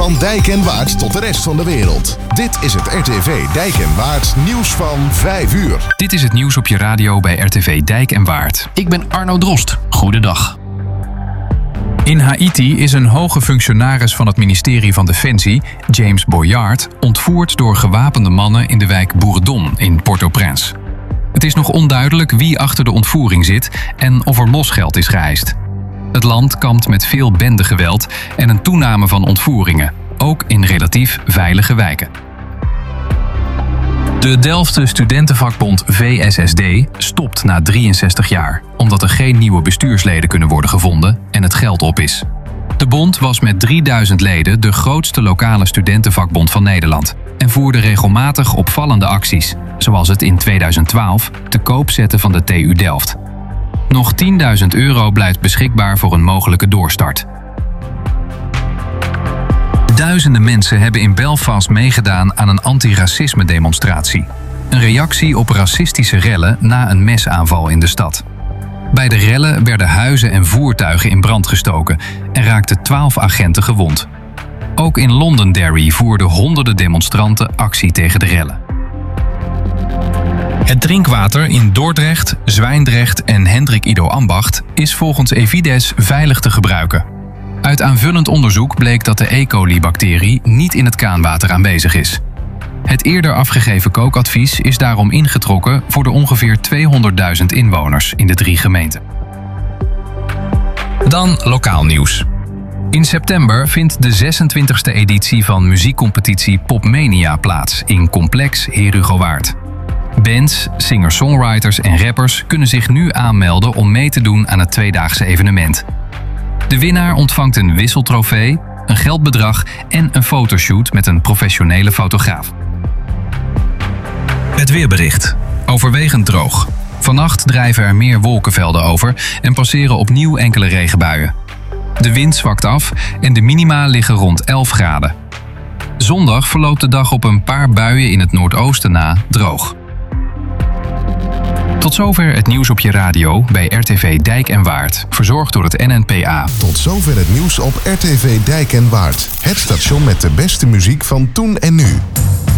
Van Dijk en Waard tot de rest van de wereld. Dit is het RTV Dijk en Waard nieuws van 5 uur. Dit is het nieuws op je radio bij RTV Dijk en Waard. Ik ben Arno Drost. Goedendag. In Haiti is een hoge functionaris van het ministerie van Defensie, James Boyard, ontvoerd door gewapende mannen in de wijk Bourdon in Port-au-Prince. Het is nog onduidelijk wie achter de ontvoering zit en of er losgeld is geëist. Het land kampt met veel bendegeweld en een toename van ontvoeringen, ook in relatief veilige wijken. De Delftse studentenvakbond VSSD stopt na 63 jaar, omdat er geen nieuwe bestuursleden kunnen worden gevonden en het geld op is. De bond was met 3000 leden de grootste lokale studentenvakbond van Nederland en voerde regelmatig opvallende acties, zoals het in 2012 te koop zetten van de TU Delft. Nog €10.000 blijft beschikbaar voor een mogelijke doorstart. Duizenden mensen hebben in Belfast meegedaan aan een antiracisme-demonstratie. Een reactie op racistische rellen na een mesaanval in de stad. Bij de rellen werden huizen en voertuigen in brand gestoken en raakten 12 agenten gewond. Ook in Londonderry voerden honderden demonstranten actie tegen de rellen. Het drinkwater in Dordrecht, Zwijndrecht en Hendrik Ido Ambacht is volgens Evides veilig te gebruiken. Uit aanvullend onderzoek bleek dat de E. coli-bacterie niet in het kraanwater aanwezig is. Het eerder afgegeven kookadvies is daarom ingetrokken voor de ongeveer 200.000 inwoners in de 3 gemeenten. Dan lokaal nieuws. In september vindt de 26e editie van muziekcompetitie Popmania plaats in Complex Herugowaard. Bands, singer-songwriters en rappers kunnen zich nu aanmelden om mee te doen aan het tweedaagse evenement. De winnaar ontvangt een wisseltrofee, een geldbedrag en een fotoshoot met een professionele fotograaf. Het weerbericht. Overwegend droog. Vannacht drijven er meer wolkenvelden over en passeren opnieuw enkele regenbuien. De wind zwakt af en de minima liggen rond 11 graden. Zondag verloopt de dag op een paar buien in het noordoosten na droog. Tot zover het nieuws op je radio bij RTV Dijk en Waard, verzorgd door het NNPA. Tot zover het nieuws op RTV Dijk en Waard. Het station met de beste muziek van toen en nu.